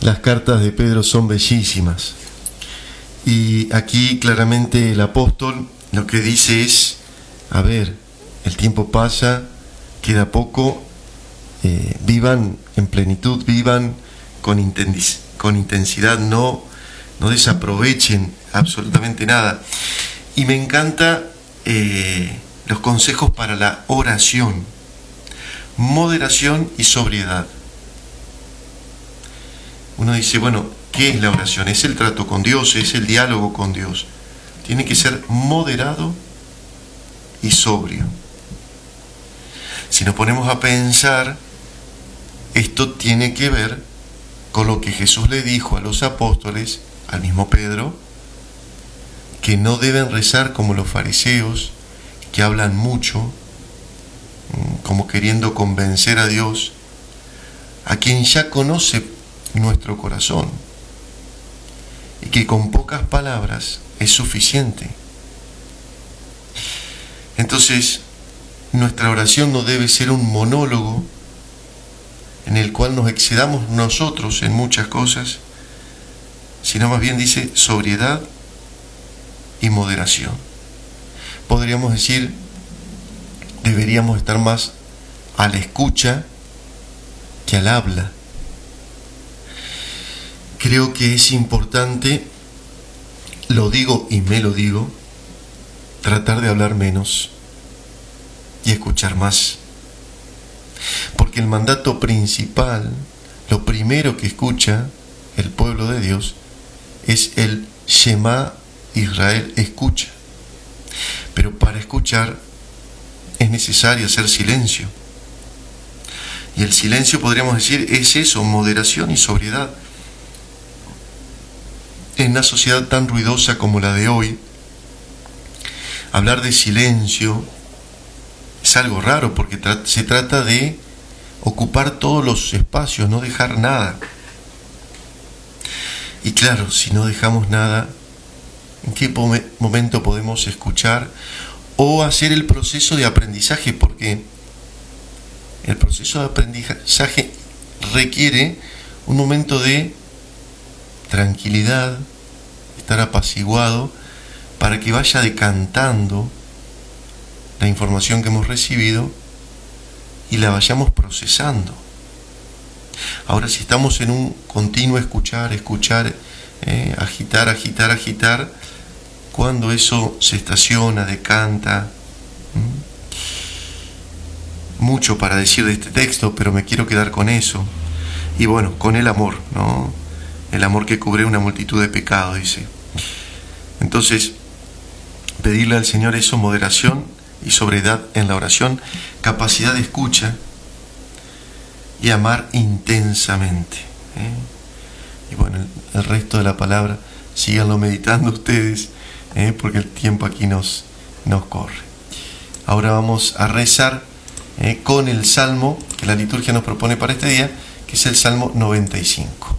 Las cartas de Pedro son bellísimas. Y aquí claramente el apóstol lo que dice es, a ver, el tiempo pasa, queda poco, vivan en plenitud, vivan con intensidad, no desaprovechen absolutamente nada. Y me encanta los consejos para la oración, moderación y sobriedad. Uno dice, bueno, ¿qué es la oración? Es el trato con Dios, es el diálogo con Dios. Tiene que ser moderado y sobrio. Si nos ponemos a pensar, esto tiene que ver con lo que Jesús le dijo a los apóstoles, al mismo Pedro, que no deben rezar como los fariseos, que hablan mucho, como queriendo convencer a Dios, a quien ya conoce nuestro corazón, y que con pocas palabras es suficiente. Entonces, nuestra oración no debe ser un monólogo en el cual nos excedamos nosotros en muchas cosas, sino más bien dice sobriedad y moderación. Podríamos decir, deberíamos estar más a la escucha que al habla. Creo que es importante, lo digo y me lo digo, tratar de hablar menos y escuchar más. Porque el mandato principal, lo primero que escucha el pueblo de Dios, es el Shema Israel, escucha. Pero para escuchar es necesario hacer silencio. Y el silencio, podríamos decir, es eso, moderación y sobriedad. En una sociedad tan ruidosa como la de hoy, hablar de silencio es algo raro, porque se trata de ocupar todos los espacios, no dejar nada. Y claro, si no dejamos nada, ¿en qué momento podemos escuchar o hacer el proceso de aprendizaje? Porque el proceso de aprendizaje requiere un momento de tranquilidad, estar apaciguado, para que vaya decantando la información que hemos recibido y la vayamos procesando. Ahora, si estamos en un continuo escuchar, agitar, cuando eso se estaciona, decanta, mucho para decir de este texto, pero me quiero quedar con eso. Y bueno, con el amor, ¿no? El amor que cubre una multitud de pecados, dice. Entonces, pedirle al Señor eso, moderación y sobriedad en la oración, capacidad de escucha y amar intensamente. Y bueno, el resto de la palabra, síganlo meditando ustedes, porque el tiempo aquí nos corre. Ahora vamos a rezar con el salmo que la liturgia nos propone para este día, que es el Salmo 95.